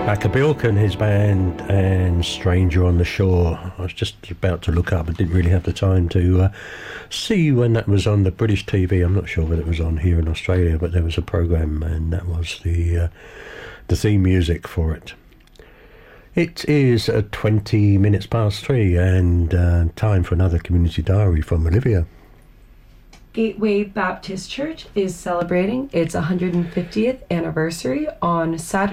Bilk and his band and Stranger on the Shore. I was just about to look up. I didn't really have the time to see when that was on the British TV. I'm not sure whether it was on here in Australia, but there was a program and that was the theme music for it. It is 20 minutes past 3 and time for another community diary from Olivia. Gateway Baptist Church is celebrating its 150th anniversary on Saturday,